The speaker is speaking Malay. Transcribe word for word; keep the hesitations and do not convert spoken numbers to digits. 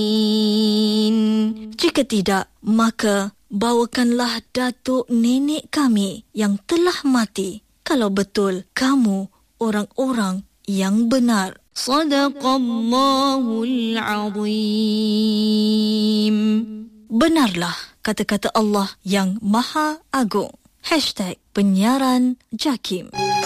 Jika tidak, maka bawakanlah datuk nenek kami yang telah mati, kalau betul kamu orang-orang yang benar. Sadaqallahul Azim. Benarlah kata-kata Allah yang Maha Agung. Hashtag Penyiaran Jakim.